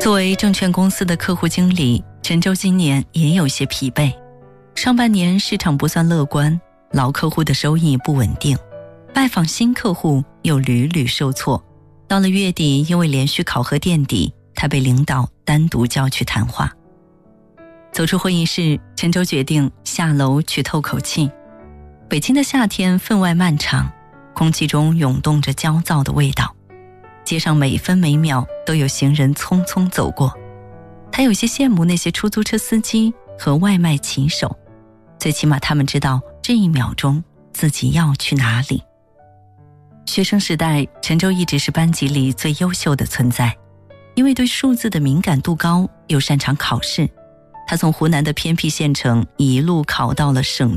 作为证券公司的客户经理，陈舟今年也有些疲惫。上半年市场不算乐观，老客户的收益不稳定，拜访新客户又屡屡受挫。到了月底，因为连续考核垫底，他被领导单独叫去谈话。走出会议室，陈舟决定下楼去透口气。北京的夏天分外漫长，空气中涌动着焦躁的味道，街上每分每秒都有行人匆匆走过。他有些羡慕那些出租车司机和外卖骑手，最起码他们知道这一秒钟自己要去哪里。学生时代，陈舟一直是班级里最优秀的存在，因为对数字的敏感度高，又擅长考试，他从湖南的偏僻县城一路考到了省